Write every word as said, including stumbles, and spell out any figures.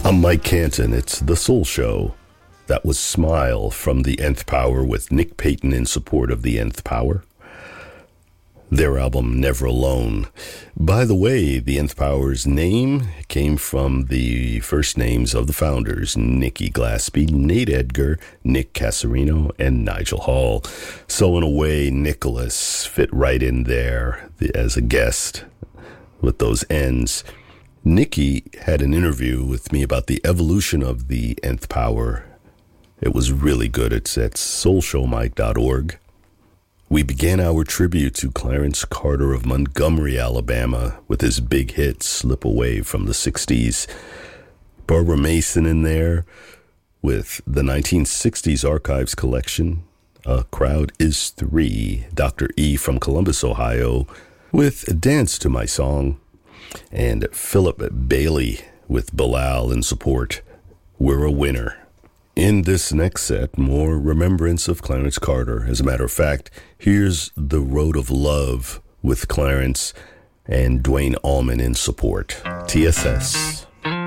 I'm Mike Canton. It's The Soul Show. That was Smile from The Nth Power with Nick Payton in support of The Nth Power. Their album, Never Alone. By the way, The Nth Power's name came from the first names of the founders, Nikki Glaspie, Nate Edgar, Nick Cassarino, and Nigel Hall. So in a way, Nicholas fit right in there as a guest with those N's. Nikki had an interview with me about the evolution of The Nth Power. It was really good. It's at soul show mike dot org. We began our tribute to Clarence Carter of Montgomery, Alabama, with his big hit, Slip Away from the sixties. Barbara Mason in there with the nineteen sixties Archives collection. A Crowd is Three. Doctor E from Columbus, Ohio, with Dance to My Song. And Philip Bailey with Bilal in support. We're a Winner. In this next set, more remembrance of Clarence Carter. As a matter of fact, here's The Road of Love with Clarence and Dwayne Allman in support. T S S.